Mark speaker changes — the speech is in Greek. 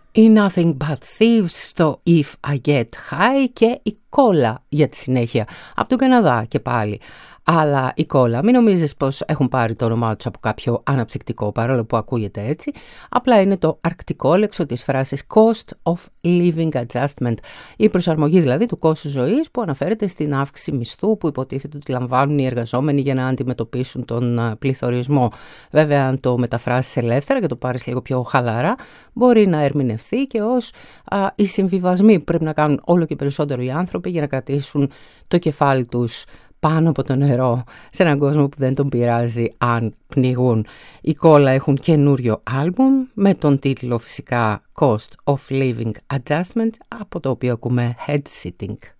Speaker 1: Η Nothing But Thieves στο If I Get High και η Κόλλα για τη συνέχεια. Από τον Καναδά και πάλι. Αλλά η Κόλλα, μην νομίζεις πως έχουν πάρει το όνομά τους από κάποιο αναψυκτικό, παρόλο που ακούγεται έτσι. Απλά είναι το αρκτικό λέξο της φράσης Cost of Living Adjustment. Η προσαρμογή δηλαδή του κόστου ζωής που αναφέρεται στην αύξηση μισθού που υποτίθεται ότι λαμβάνουν οι εργαζόμενοι για να αντιμετωπίσουν τον πληθωρισμό. Βέβαια, αν το μεταφράσεις ελεύθερα και το πάρεις λίγο πιο χαλαρά, μπορεί να ερμηνευθεί και ως οι συμβιβασμοί που πρέπει να κάνουν όλο και περισσότερο οι άνθρωποι για να κρατήσουν το κεφάλι τους πάνω από το νερό σε έναν κόσμο που δεν τον πειράζει αν πνιγούν. Οι Κόλλα έχουν καινούριο άλμπουμ με τον τίτλο φυσικά Cost of Living Adjustment, από το οποίο ακούμε Head Sitting.